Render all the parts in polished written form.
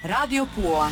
Radio Pula.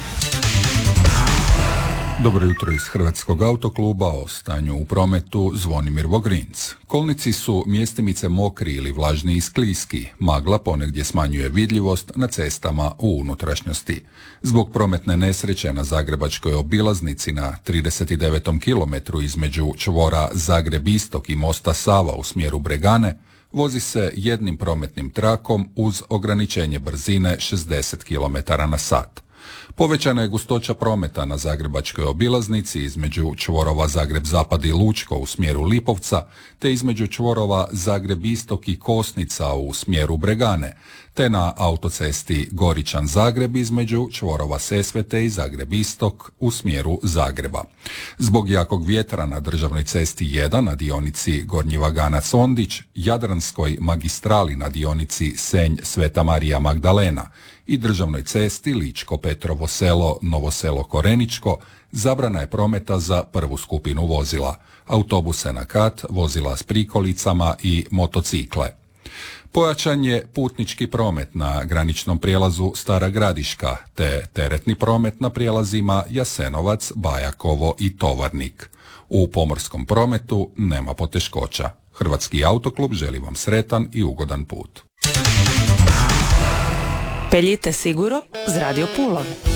Dobro jutro iz Hrvatskog autokluba. O stanju u prometu Zvonimir Vogrinc. Kolnici su mjestimice mokri ili vlažni i skliski. Magla ponegdje smanjuje vidljivost na cestama u unutrašnjosti. Zbog prometne nesreće na zagrebačkoj obilaznici na 39. kilometru između čvora Zagreb-Istok i mosta Sava u smjeru Bregane, vozi se jednim prometnim trakom uz ograničenje brzine 60 km na sat. Povećana je gustoća prometa na zagrebačkoj obilaznici između čvorova Zagreb-Zapad i Lučko u smjeru Lipovca, te između čvorova Zagreb-Istok i Kosnica u smjeru Bregane, te na autocesti Goričan-Zagreb između čvorova Sesvete i Zagreb-Istok u smjeru Zagreba. Zbog jakog vjetra na državnoj cesti 1 na dionici Gornji Vaganac-Ondić, Jadranskoj magistrali na dionici Senj-Sveta Marija Magdalena i državnoj cesti Ličko-Petrovo Selo-Novo Selo-Koreničko zabrana je prometa za prvu skupinu vozila, autobuse na kat, vozila s prikolicama i motocikle. Pojačan je putnički promet na graničnom prijelazu Stara Gradiška, te teretni promet na prijelazima Jasenovac, Bajakovo i Tovarnik. U pomorskom prometu nema poteškoća. Hrvatski autoklub želi vam sretan i ugodan put. Peljite siguro z Radio Pula.